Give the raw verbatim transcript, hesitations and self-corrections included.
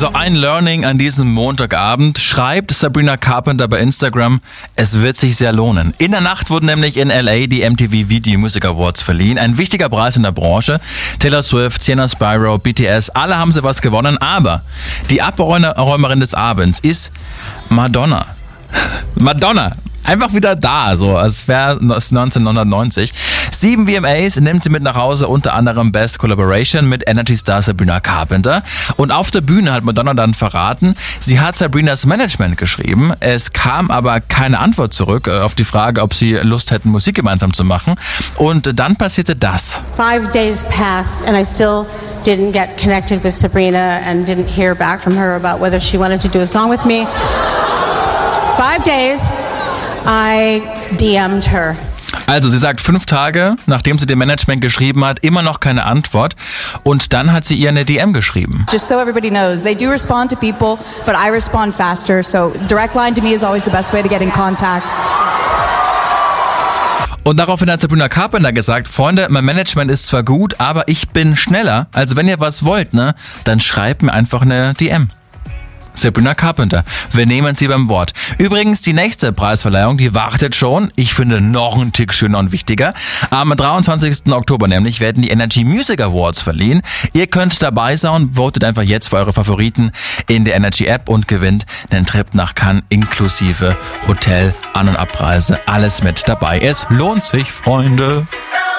So ein Learning an diesem Montagabend, schreibt Sabrina Carpenter bei Instagram, es wird sich sehr lohnen. In der Nacht wurden nämlich in L A die M T V Video Music Awards verliehen. Ein wichtiger Preis in der Branche. Taylor Swift, Sienna Spyro, B T S, alle haben sie was gewonnen. Aber die Abräumerin des Abends ist Madonna. Madonna. Einfach wieder da, so als wäre es neunzehnhundertneunzig. Sieben V M As nimmt sie mit nach Hause, unter anderem Best Collaboration mit Energy-Star Sabrina Carpenter. Und auf der Bühne hat Madonna dann verraten, sie hat Sabrinas Management geschrieben. Es kam aber keine Antwort zurück auf die Frage, ob sie Lust hätten, Musik gemeinsam zu machen. Und dann passierte das. Five days passed and I still didn't get connected with Sabrina and didn't hear back from her about whether she wanted to do a song with me. Five days. I D M'd her. Also sie sagt fünf Tage, nachdem sie dem Management geschrieben hat, immer noch keine Antwort. Und dann hat sie ihr eine D M geschrieben. Just so everybody knows, they do respond to people, but I respond faster. So direct line to me is always the best way to get in contact. Und daraufhin hat Sabrina Carpenter gesagt, Freunde, mein Management ist zwar gut, aber ich bin schneller. Also wenn ihr was wollt, ne, dann schreibt mir einfach eine D M. Sabrina Carpenter. Wir nehmen sie beim Wort. Übrigens, die nächste Preisverleihung, die wartet schon. Ich finde noch einen Tick schöner und wichtiger. Am dreiundzwanzigsten Oktober nämlich werden die Energy Music Awards verliehen. Ihr könnt dabei sein, votet einfach jetzt für eure Favoriten in der Energy App und gewinnt einen Trip nach Cannes inklusive Hotel, An- und Abreise. Alles mit dabei. Es lohnt sich, Freunde.